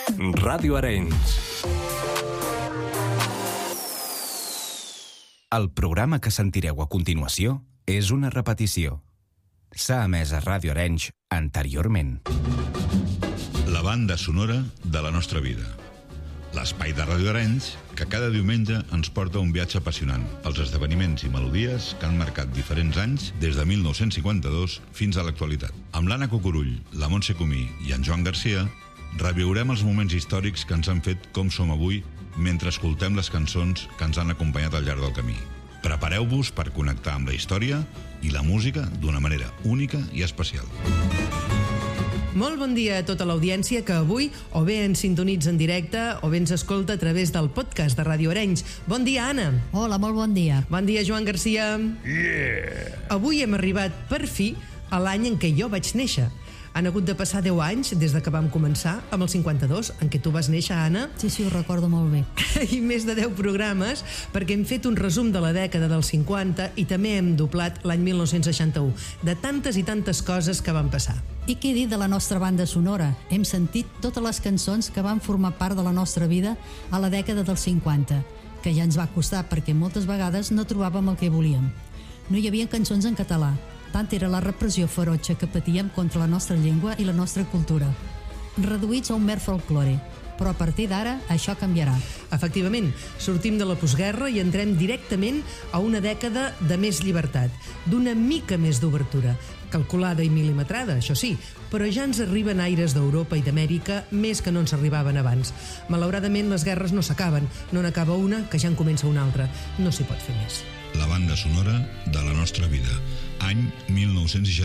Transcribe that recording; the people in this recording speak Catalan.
Ràdio Arenys. El programa que sentireu a continuació és una repetició. S'ha emès a Ràdio Arenys anteriorment. La banda sonora de la nostra vida. L'espai de Ràdio Arenys que cada diumenge ens porta un viatge apassionant pels esdeveniments i melodies que han marcat diferents anys des de 1952 fins a l'actualitat. Amb l'Anna Cucurull, la Montse Comí i en Joan Garcia reviurem els moments històrics que ens han fet com som avui mentre escoltem les cançons que ens han acompanyat al llarg del camí. Prepareu-vos per connectar amb la història i la música d'una manera única i especial. Molt bon dia a tota l'audiència que avui o bé ens sintonitza en directe o bé ens escolta a través del podcast de Ràdio Arenys. Bon dia, Anna. Hola, molt bon dia. Bon dia, Joan Garcia. Avui hem arribat per fi a l'any en què jo vaig néixer. Han hagut de passar 10 anys des de que vam començar amb el 52, en què tu vas néixer, Anna. Sí, ho recordo molt bé. I més de 10 programes, perquè hem fet un resum de la dècada dels 50 i també hem doblat l'any 1961, de tantes i tantes coses que van passar. I què dir de la nostra banda sonora? Hem sentit totes les cançons que van formar part de la nostra vida a la dècada dels 50, que ja ens va costar perquè moltes vegades no trobàvem el que volíem. No hi havia cançons en català. Tant era la repressió ferotge que patíem contra la nostra llengua i la nostra cultura. Reduïts a un mer folklore, però a partir d'ara això canviarà. Efectivament, sortim de la postguerra i entrem directament a una dècada de més llibertat, d'una mica més d'obertura, calculada i mil·limetrada, això sí, però ja ens arriben aires d'Europa i d'Amèrica més que no ens arribaven abans. Malauradament, les guerres no s'acaben, no n'acaba una, que ja en comença una altra. No s'hi pot fer més. La banda sonora de la nostra vida. Any 1960.